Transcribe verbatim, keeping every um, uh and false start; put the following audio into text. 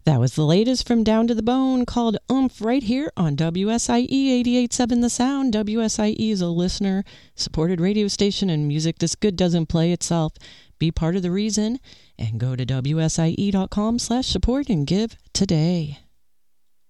That was the latest from Down to the Bone called Oomph right here on W S I E eighty-eight point seven The Sound. W S I E is a listener-supported radio station, and music this good doesn't play itself. Be part of the reason and go to W S I E dot com slash support and give today.